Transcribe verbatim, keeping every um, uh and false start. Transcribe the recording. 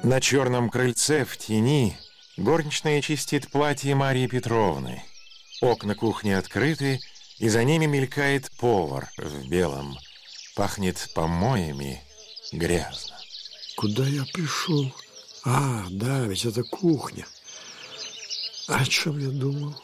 На черном крыльце в тени горничная чистит платье Марьи Петровны. Окна кухни открыты, и за ними мелькает повар в белом. Пахнет помоями, грязно. Куда я пришел? А, да, ведь это кухня. О чем я думал?